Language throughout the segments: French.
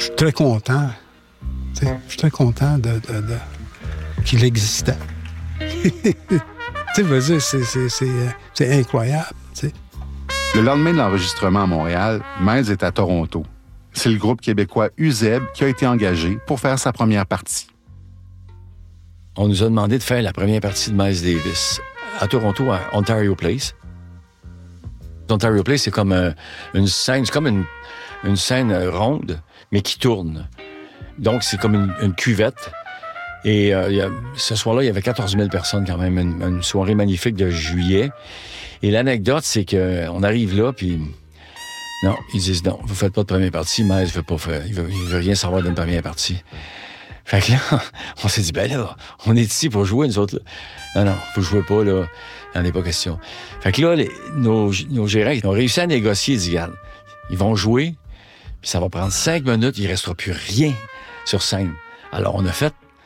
je suis très content. Je suis très content qu'il existait. C'est incroyable. T'sais. Le lendemain de l'enregistrement à Montréal, Miles est à Toronto. C'est le groupe québécois UZEB qui a été engagé pour faire sa première partie. On nous a demandé de faire la première partie de Miles Davis à Toronto, à Ontario Place. Ontario Place, c'est comme une scène, c'est comme une scène ronde, mais qui tourne. Donc, c'est comme une cuvette. Et ce soir-là, il y avait 14 000 personnes quand même, une soirée magnifique de juillet. Et l'anecdote, c'est qu'on arrive là, puis non, ils disent non, vous faites pas de première partie, Miles veut pas faire, il veut rien savoir d'une première partie. Fait que là, on s'est dit, ben là, on est ici pour jouer, nous autres. Là. Non, vous jouez pas, là, il n'en est pas question. Fait que là, nos gérants, ils ont réussi à négocier, ils disent, regarde, ils vont jouer, puis ça va prendre 5 minutes, il restera plus rien sur scène. Alors, on a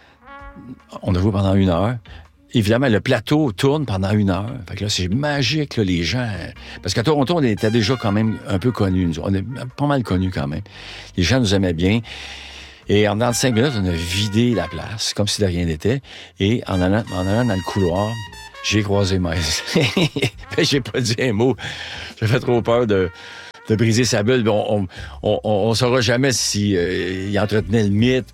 joué pendant 1 heure. Évidemment, le plateau tourne pendant 1 heure. Fait que là, c'est magique, là, les gens... Parce qu'à Toronto, on était déjà quand même un peu connus. On est pas mal connus quand même. Les gens nous aimaient bien. Et en dedans de 5 minutes, on a vidé la place, comme si de rien n'était. Et en allant dans le couloir, j'ai croisé Miles. J'ai pas dit un mot. J'ai fait trop peur de briser sa bulle. On saura jamais si il entretenait le mythe.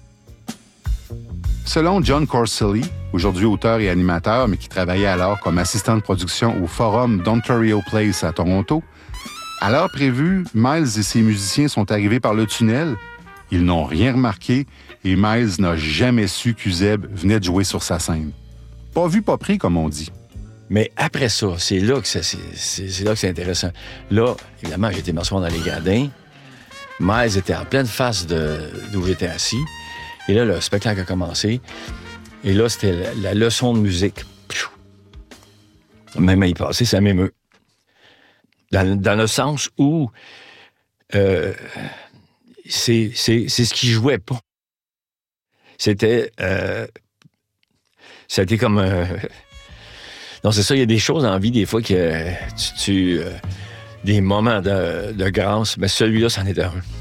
Selon John Corselli, aujourd'hui auteur et animateur, mais qui travaillait alors comme assistant de production au Forum d'Ontario Place à Toronto, à l'heure prévue, Miles et ses musiciens sont arrivés par le tunnel. Ils n'ont rien remarqué et Miles n'a jamais su qu'UZEB venait de jouer sur sa scène. Pas vu, pas pris, comme on dit. Mais après ça, c'est là que c'est intéressant. Là, évidemment, j'étais m'asseoir dans les gradins. Miles était en pleine face d'où j'étais assis. Et là, le spectacle a commencé. Et là, c'était la leçon de musique. Même à y passer, ça m'émeut. Dans le sens où c'est ce qui jouait pas. C'était comme... Non, c'est ça, il y a des choses en vie, des fois, que des moments de grâce, mais celui-là, c'en est un.